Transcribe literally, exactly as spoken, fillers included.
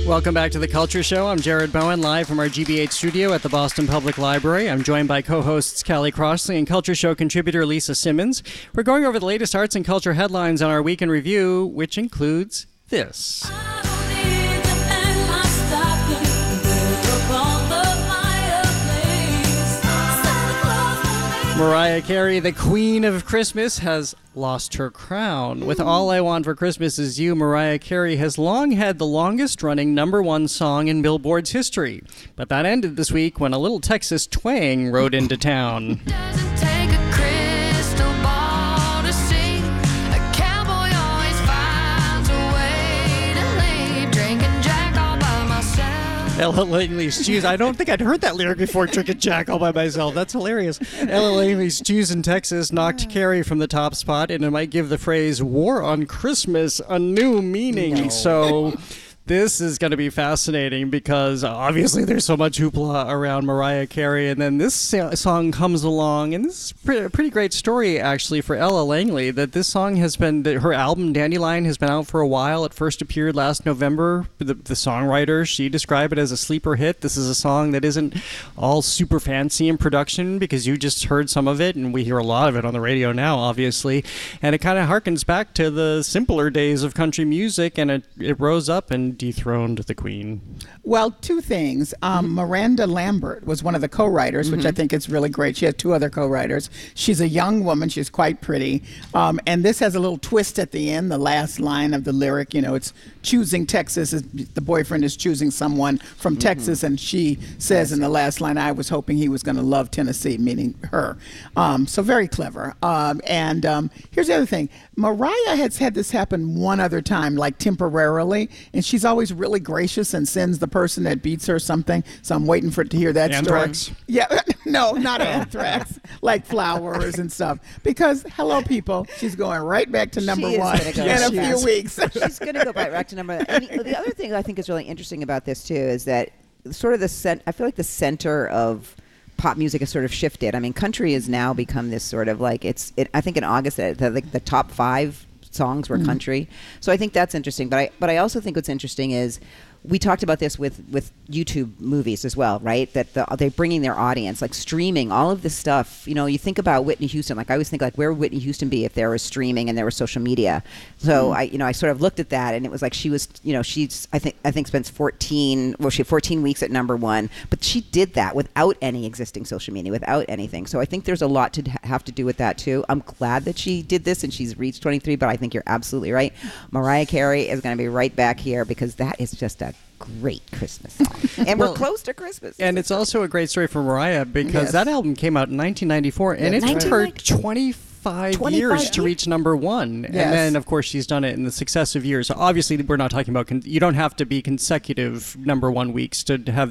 Welcome back to The Culture Show. I'm Jared Bowen, live from our G B H studio at the Boston Public Library. I'm joined by co-hosts Callie Crossley and Culture Show contributor Lisa Simmons. We're going over the latest arts and culture headlines on our week in review, which includes this. Mariah Carey, the Queen of Christmas, has lost her crown. With All I Want for Christmas Is You, Mariah Carey has long had the longest-running number one song in Billboard's history. But that ended this week when a little Texas twang rode into town. Doesn't take a crystal ball to see. A cowboy always finds a way to leave. Drinking Jack all by myself. Ella Langley's Shoes. I don't think I'd heard that lyric before, Drinking Jack all by myself. That's hilarious. Ella Langley's Shoes in Texas knocked Carey from the top spot, and it might give the phrase War on Christmas a new meaning. No. So this is going to be fascinating because obviously there's so much hoopla around Mariah Carey, and then this song comes along, and this is a pretty great story actually for Ella Langley, that this song has been, that her album Dandelion has been out for a while. It first appeared last November. The, the songwriter, she described it as a sleeper hit. This is a song that isn't all super fancy in production because you just heard some of it, and we hear a lot of it on the radio now, obviously, and it kind of harkens back to the simpler days of country music, and it, it rose up and dethroned the Queen. Well, two things. Um, Miranda Lambert was one of the co-writers, which I think is really great. She has two other co-writers. She's a young woman. She's quite pretty. Um, and this has a little twist at the end, the last line of the lyric. You know, it's choosing Texas. The boyfriend is choosing someone from mm-hmm. Texas, and she says in the last line, I was hoping he was going to love Tennessee, meaning her. Um, so very clever. Um, and um, here's the other thing. Mariah has had this happen one other time, like temporarily, and she's always really gracious and sends the person that beats her something. So I'm waiting for it to hear that Anthrax? story. Yeah, no, not anthrax, like flowers and stuff. Because hello, people, she's going right back to number She is one gonna go. in a She few is. weeks. She's going to go back to number. And the other thing I think is really interesting about this too is that sort of the cent- I feel like the center of pop music has sort of shifted. I mean, country has now become this sort of like it's. It, I think in August, the, the, like the top five songs were mm-hmm. country. So I think that's interesting. But I but I also think what's interesting is we talked about this with, with YouTube movies as well, right? That the, they're bringing their audience, like streaming, all of this stuff. You know, you think about Whitney Houston. Like I always think, like where would Whitney Houston be if there was streaming and there was social media? So mm. I, you know, I sort of looked at that, and it was like she was, you know, she's I think I think spent fourteen, well, she had fourteen weeks at number one, but she did that without any existing social media, without anything. So I think there's a lot to ha- have to do with that too. I'm glad that she did this and she's reached twenty-three, but I think you're absolutely right. Mariah Carey is going to be right back here because that is just a great Christmas song. And well, we're close to Christmas. And it's also a great story for Mariah because yes. that album came out in nineteen ninety-four, and it took her twenty-five, twenty-five years to reach number one. Yes. And then, of course, she's done it in the successive years. So obviously, we're not talking about, con- you don't have to be consecutive number one weeks to have